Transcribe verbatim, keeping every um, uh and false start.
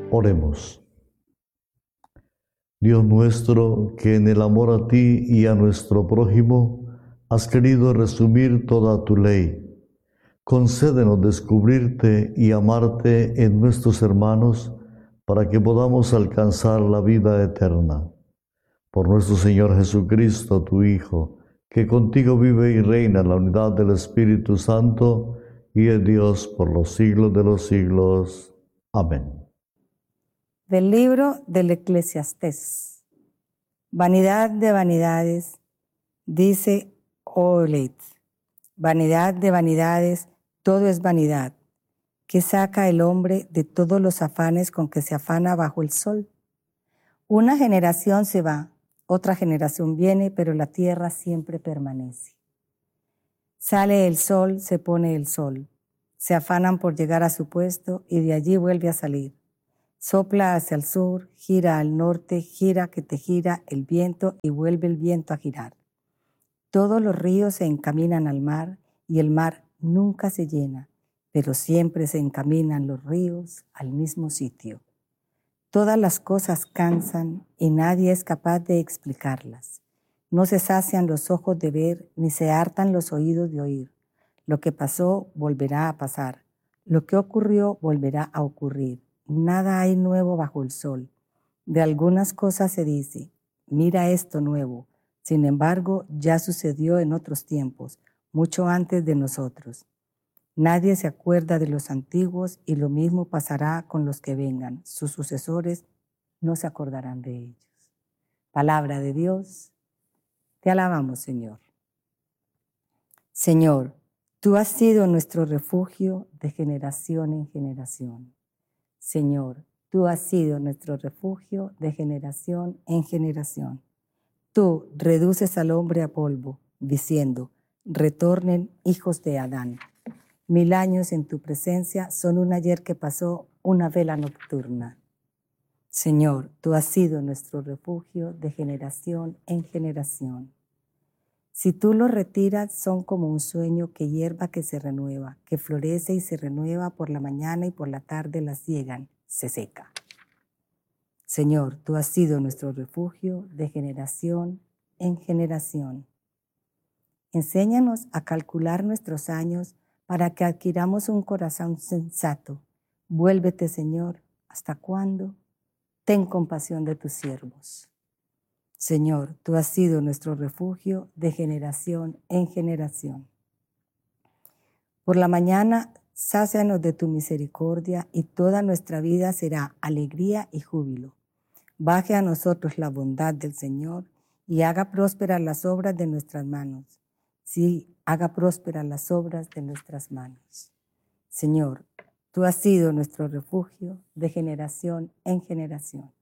Oremos. Dios nuestro, que en el amor a ti y a nuestro prójimo has querido resumir toda tu ley, concédenos descubrirte y amarte en nuestros hermanos para que podamos alcanzar la vida eterna. Por nuestro Señor Jesucristo, tu Hijo, que contigo vive y reina en la unidad del Espíritu Santo y es Dios por los siglos de los siglos. Amén. Del libro del Eclesiastés. Vanidad de vanidades, dice Olet. Vanidad de vanidades, todo es vanidad. ¿Qué saca el hombre de todos los afanes con que se afana bajo el sol? Una generación se va, otra generación viene, pero la tierra siempre permanece. Sale el sol, se pone el sol. Se afanan por llegar a su puesto y de allí vuelve a salir. Sopla hacia el sur, gira al norte, gira que te gira el viento y vuelve el viento a girar. Todos los ríos se encaminan al mar y el mar nunca se llena, pero siempre se encaminan los ríos al mismo sitio. Todas las cosas cansan y nadie es capaz de explicarlas. No se sacian los ojos de ver ni se hartan los oídos de oír. Lo que pasó volverá a pasar. Lo que ocurrió volverá a ocurrir. Nada hay nuevo bajo el sol. De algunas cosas se dice, mira esto nuevo. Sin embargo, ya sucedió en otros tiempos, mucho antes de nosotros. Nadie se acuerda de los antiguos y lo mismo pasará con los que vengan. Sus sucesores no se acordarán de ellos. Palabra de Dios, te alabamos, Señor. Señor, tú has sido nuestro refugio de generación en generación. Señor, tú has sido nuestro refugio de generación en generación. Tú reduces al hombre a polvo, diciendo, retornen hijos de Adán. Mil años en tu presencia son un ayer que pasó, una vela nocturna. Señor, tú has sido nuestro refugio de generación en generación. Si tú los retiras, son como un sueño que hierba que se renueva, que florece y se renueva por la mañana y por la tarde la ciegan, se seca. Señor, tú has sido nuestro refugio de generación en generación. Enséñanos a calcular nuestros años para que adquiramos un corazón sensato. Vuélvete, Señor, ¿hasta cuándo? Ten compasión de tus siervos. Señor, tú has sido nuestro refugio de generación en generación. Por la mañana, sácianos de tu misericordia y toda nuestra vida será alegría y júbilo. Baje a nosotros la bondad del Señor y haga prósperas las obras de nuestras manos. Sí, haga prósperas las obras de nuestras manos. Señor, tú has sido nuestro refugio de generación en generación.